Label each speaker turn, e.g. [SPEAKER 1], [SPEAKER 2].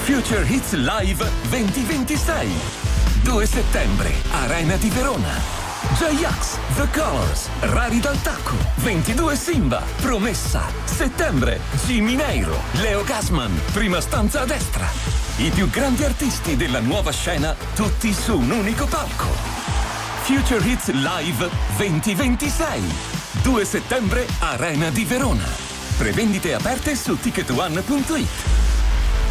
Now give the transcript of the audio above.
[SPEAKER 1] Future Hits Live 2026. 2 settembre, Arena di Verona. J-Ax, The Colors, Rari dal Tacco, 22 Simba, Promessa, Settembre, Jimmy Neiro, Leo Gasman, Prima stanza a destra. I più grandi artisti della nuova scena, tutti su un unico palco. Future Hits Live 2026. 2 settembre, Arena di Verona. Prevendite aperte su ticketone.it.